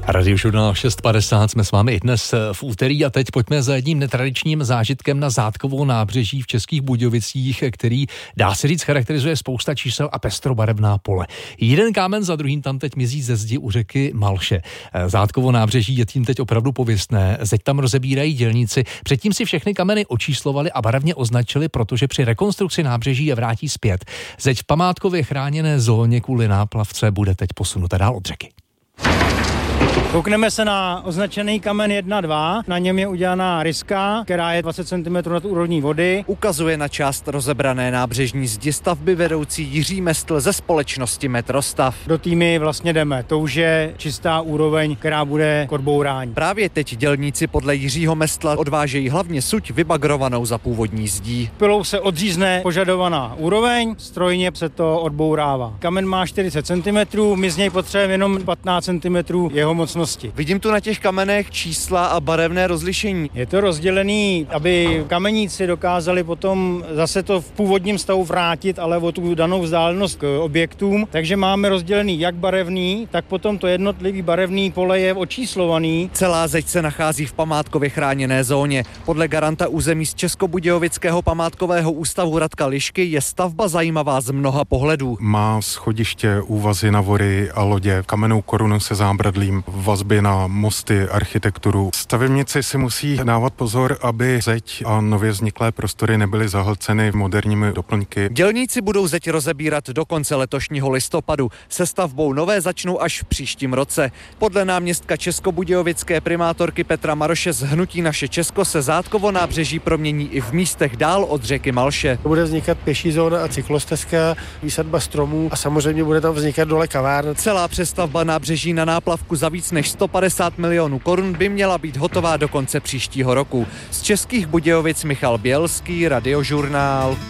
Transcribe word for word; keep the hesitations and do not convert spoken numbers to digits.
Radiožurnál šest padesát, jsme s vámi i dnes v úterý a teď pojďme za jedním netradičním zážitkem na Zátkovo nábřeží v Českých Budějovicích, který, dá se říct, charakterizuje spousta čísel a pestrobarevná pole. Jeden kámen za druhým tam teď mizí ze zdi u řeky Malše. Zátkovo nábřeží je tím teď opravdu pověstné, zeď tam rozebírají dělníci, předtím si všechny kameny očíslovali a barevně označili, protože při rekonstrukci nábřeží je vrátí zpět. Zeď v památkově chráněné zóně kvůli náplavce bude teď posunuta dál od řeky. Koukneme se na označený kamen jedna dva, na něm je udělaná ryska, která je dvacet centimetrů nad úrovní vody. Ukazuje na část rozebrané nábřežní zdi stavby vedoucí Jiří Mestl ze společnosti Metrostav. Do týmy vlastně jdeme, to už je čistá úroveň, která bude k odbourání. Právě teď dělníci podle Jiřího Mestla odvážejí hlavně suť vybagrovanou za původní zdí. Pilou se odřízne požadovaná úroveň, strojně se to odbourává. Kamen má čtyřicet centimetrů, my z něj potřebujeme jenom patnáct centimetrů jeho mocnosti. Vidím tu na těch kamenech čísla a barevné rozlišení. Je to rozdělený, aby kameníci dokázali potom zase to v původním stavu vrátit, ale o tu danou vzdálenost k objektům. Takže máme rozdělený jak barevný, tak potom to jednotlivý barevný pole je očíslovaný. Celá zeď se nachází v památkově chráněné zóně. Podle garanta území z Českobudějovického památkového ústavu Radka Lišky je stavba zajímavá z mnoha pohledů. Má schodiště, úvazy na vory a lodě, kamennou korunu se zábradlím, vazby na mosty, architekturu. Stavebníci si musí dávat pozor, aby zeď a nově vzniklé prostory nebyly zahlceny moderními doplňky. Dělníci budou zeď rozebírat do konce letošního listopadu. Se stavbou nové začnou až v příštím roce. Podle náměstka českobudějovické primátorky Petra Maroše z hnutí Naše Česko se Zátkovo nábřeží promění i v místech dál od řeky Malše. Bude vznikat pěší zóna a cyklostezka, výsadba stromů a samozřejmě bude tam vznikat dole kavárna. Celá přestavba nábřeží na náplavku za víc než sto padesát milionů korun by měla být hotová do konce příštího roku. Z Českých Budějovic Michal Bělský, Radiožurnál.